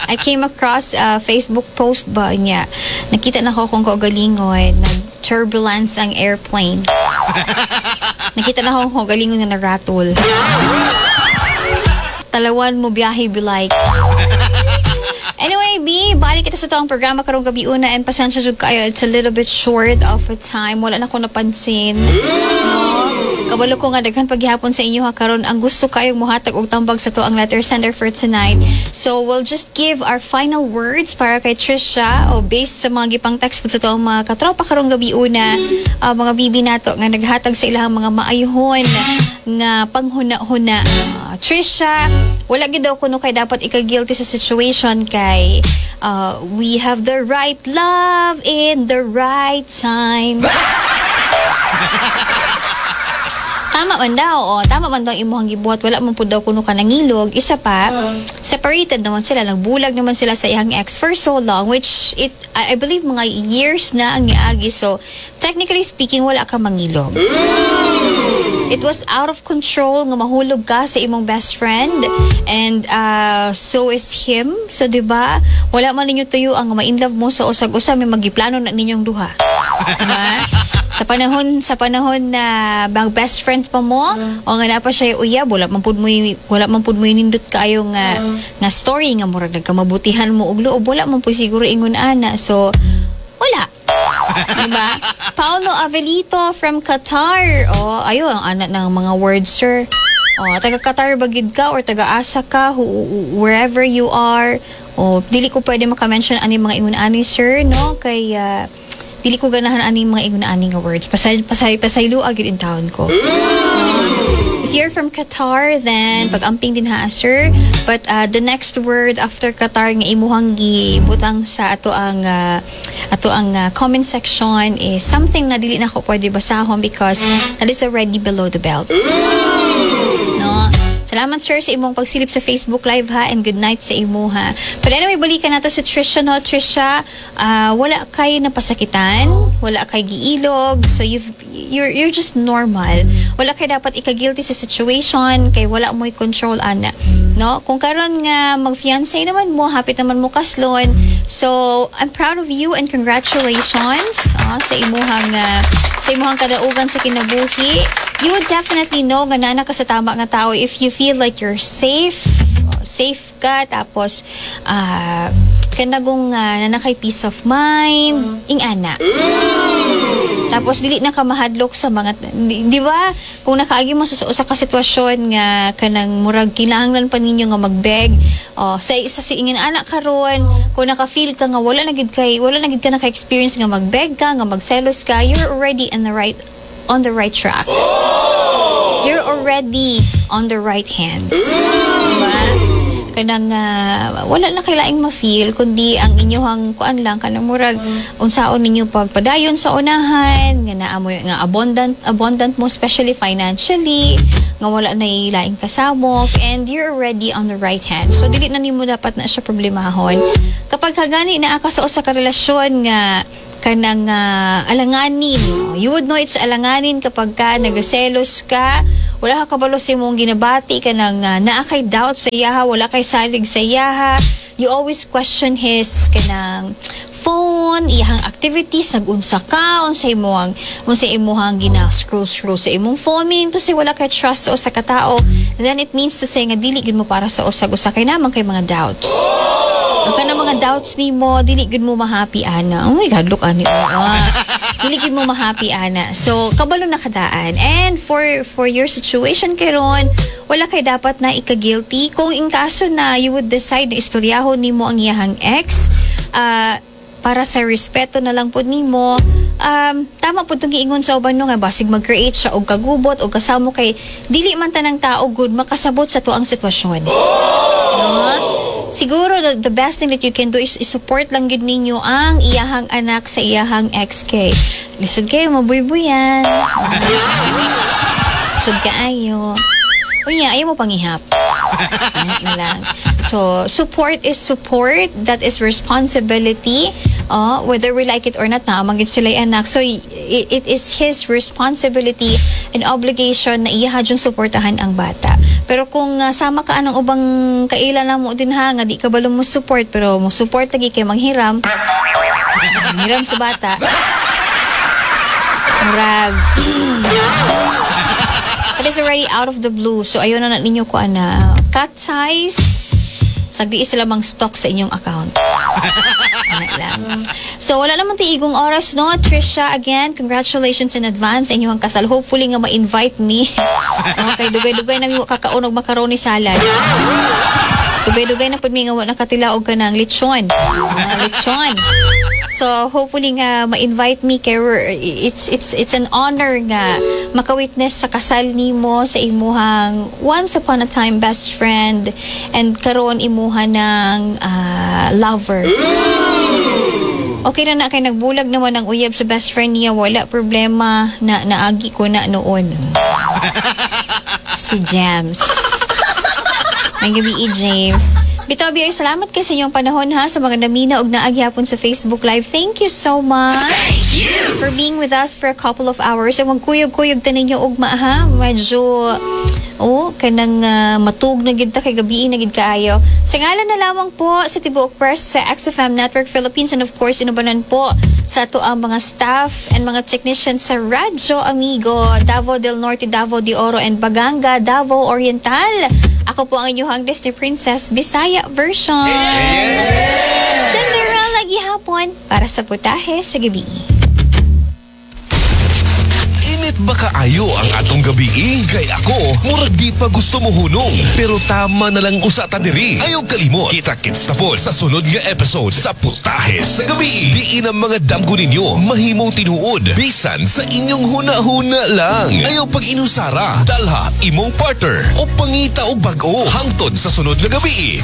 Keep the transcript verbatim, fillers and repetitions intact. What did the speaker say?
I came across a Facebook post ba niya. Nakita na ko kung kaugalingon, nag-turbulence ang airplane. Nakita na ko kung kaugalingon na naratol. Talawan mo biyahe be like. Anyway, B, balik kita sa taong programa karong gabi una and pasensya jud kayo. It's a little bit short of a time. Wala na ko napansin. No? Kabalo ko nga daghan paghihapon sa inyo ha karon ang gusto kayong muhatag og tambag sa to ang letter sender for tonight. So we'll just give our final words para kay Trisha o based sa mga gipang text sa to ang mga katropa karong gabi una, uh, mga bibi nato nga naghatag sa ilahang mga maayhon nga panghuna-huna. Uh, Trisha, wala gid daw kuno kay dapat ika-guilty sa situation kay uh, we have the right love in the right time. Tama man daw, oh, tama man daw imuhang gibuhat, wala man pud daw kuno ka nangilog. Isa pa, separated naman sila, nagbulag naman sila sa iyang ex for so long, which it I, I believe mga years na ang niagi. So, technically speaking, wala ka mangilog. It was out of control nga mahulog ka sa imong best friend and uh, so is him. So, di ba? Wala man ninyo tuyo ang ma-inlove mo sa usag-usa, may magiplano na ninyong duha. Diba? Sa panahon sa panahon na bang best friends pa mo uh, o nga na pa siya uyab wala man pud mo wala man pud mo nindot kaayo nga uh, nga story nga murag nagkamabutihan mo og loob wala man pud siguro ingon ana so wala. Diba? Paulo Avelito from Qatar. Oh, ayo ang anak ng mga words, sir. Oh, taga Qatar bagid ka or taga Asa ka, who, wherever you are. Oh, dili ko pwede maka-mention ani mga ingon ani, sir, no? Kay uh, dili ko ganahan ani mga ingon ani nga words. Pasay pasay pasaylo agid in town ko. If you're from Qatar, then pag-amping din ha, sir. But uh, the next word after Qatar nga imuhang gibutang sa ato ang uh, ato ang uh, comment section is something na dili na ko pwede basahon because that is already below the belt. No? Salamat, sir, sa imong pagsilip sa Facebook Live, ha, and good night sa imo, ha. But anyway, balikan nato sa Trisha, no? Trisha, uh, wala kay napasakitan, wala kay giilog, so you've, you're, you're just normal. Wala kay dapat ika-guilty sa situation, kay wala mo'y control, ana. No? Kung karon nga mag-fiancé naman mo, hapit naman mo kaslon, so I'm proud of you and congratulations uh, sa imuhang, uh, sa imuhang kadaugan sa kinabuhi. You would definitely know nga nana ka sa tama nga tao if you feel like you're safe, safe ka, tapos uh, kanagong uh, nanakay peace of mind, ing ana. Tapos dili na ka mahadlok sa mga, di, di ba? Kung nakaagi mo sa usa ka sitwasyon nga kanang murag kinahanglan pa ninyo nga magbeg, oh, sa isa si ingin anak karon, kung naka-feel ka nga wala na gid kay, wala na gid ka naka-experience nga magbeg ka, nga magselos ka, you're already in the right on the right track. You're already on the right hands. Diba? Kanang uh, wala na kailaing ma-feel kundi ang inyong kuan lang kanang murag unsaon ninyo pagpadayon sa unahan nga naamoy nga abundant abundant mo especially financially nga wala na ilaing kasamok and you're already on the right hand. So dili na nimo dapat na siya problemahon. Kapag kagani naa ka sa usa ka relasyon nga kanang uh, alanganin. You would know it's alanganin kapag ka nagaselos ka, wala ka kabalo sa imong ginabati, kanang uh, naa kay doubt sa iyaha, wala kay salig sa iyaha. You always question his kanang phone, iyahang activities, nagunsa ka, unsa imong unsa imong gina-scroll scroll sa imong phone, meaning to say wala kay trust sa usa ka tawo. Then it means to say nga dili gid mo para sa usag-usa kay naman kay mga doubts. Ang kana mga doubts ni mo, dili gid mo ma-happy ana. Oh my God, look ani. Ah, dili gid mo ma-happy ana. So, kabalo na kadaan. And for for your situation karon, wala kay dapat na ika-guilty kung in kaso na you would decide na istoryahon nimo ang iyahang ex, uh, para sa respeto na lang pud nimo. Um, tama pud tong giingon sa uban no nga basig mag-create siya og kagubot og kasamo kay dili man tanang tao good makasabot sa tuang sitwasyon. No? Siguro the, the best thing that you can do is support lang gid ninyo ang iyahang anak sa iyahang ex kay. Lisod kayo mabuybuyan. Lisod kaayo. Unya, ayaw mo pangihap. Ano lang. So, support is support. That is responsibility. Uh, whether we like it or not na, maging sila'y anak. So, it, it is his responsibility and obligation na iyahadyong supportahan ang bata. Pero kung uh, sama ka anong ubang kaila na mo din ha, nga di ka balo mo support, pero mo support lagi kay manghiram. Manghiram sa bata. Murag. It is already out of the blue. So, ayun na na ninyo ko, ana. Cut ties. Sagdi sila mang stock sa inyong account. Ano lang. So, wala naman tiigong oras, no? Trisha, again, congratulations in advance sa inyong kasal. Hopefully nga ma-invite me. Okay, dugay-dugay na mi kakaunog macaroni salad. Dugay-dugay na pud mi nga wala nakatilaog ka ng lechon. Uh, lechon. So, hopefully nga ma-invite me kay it's it's it's an honor nga makawitness sa kasal nimo sa imuhang once upon a time best friend and karon imuha ng uh, lover. Okay na na kay nagbulag naman ang uyab sa best friend niya, wala problema na naagi ko na noon. Si James. May gabi i James. Bitaw biyay, salamat kay sa inyong panahon ha sa mga namina og naagyapon sa Facebook Live. Thank you so much for being with us for a couple of hours. Ang magkuyog-kuyog tanin niyo ugma ha. Medyo oh, kanang uh, matug na gid ta kay gabi na gid kaayo. Sa ngalan na lamang po sa Tibuok Press sa X F M Network Philippines and of course inubanan po sa ato ang mga staff and mga technicians sa Radyo Amigo, Davao del Norte, Davao de Oro and Baganga, Davao Oriental. Ako po ang inyong Disney Princess Bisaya version. Cinderella gihapon para sa putahe sa gabi. Init ba kaayo ang atong gabi? Kay ako, murag di pa gusto mo hunong. Pero tama na lang usa ta diri. Ayaw kalimot. Kita-kits tapos sa sunod nga episode sa Putahe sa Gabi. Diin ang mga damgo ninyo mahimong tinuod. Bisan sa inyong huna-huna lang. Ayaw pag inusara. Dalha imong partner o pangita o bag-o. Hangtod sa sunod nga gabi.